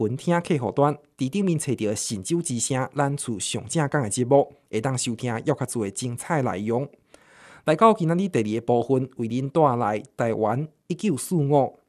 分听客户端，伫顶面找到神州之声咱厝上正港的节目，会当收听约较多的精彩内容。来到今仔日第2个部分，为恁带来台湾1945